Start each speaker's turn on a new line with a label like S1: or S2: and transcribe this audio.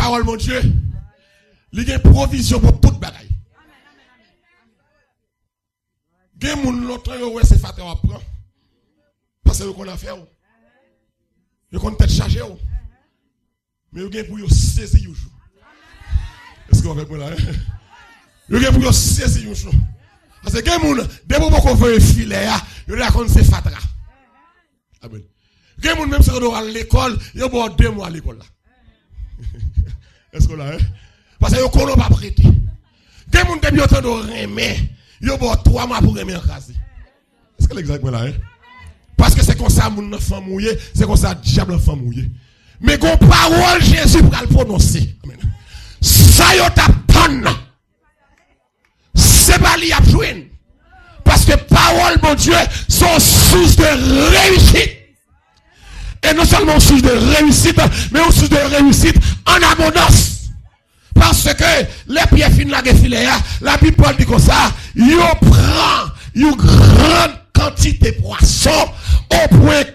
S1: parole, mon Dieu, il y a une provision pour toute bagaille. Il y a des gens qui ont fait fatigué à prendre. Parce que qu'on a fait. Ils ont tête chargée. Mais ils ont pour saisir. Est-ce qu'on va faire là? Ils ont pour saisir. Parce que les gens, dès qu'on veut filer, ils ont c'est fatra. Amen. Les gens, même si on doit à l'école, ils ont 2 mois à l'école. Est-ce qu'on a? Parce que ils n'ont pas prêté. Les gens, depuis autant de remet, ils ont 3 mois pour remettre en case. Est-ce que l'exemple là? Parce que c'est comme ça, mon enfant mouillé, c'est comme ça, diable enfant mouillé. Mais qu'on parole Jésus pour le prononcer. Amen. Ça y est, c'est pas l'y a joué. Parce que parole, mon Dieu, sont source de réussite. Et non seulement source de réussite, mais aussi source de réussite en abondance. Parce que les pieds fins la Bible dit comme ça, il prend une grande quantité de poissons au point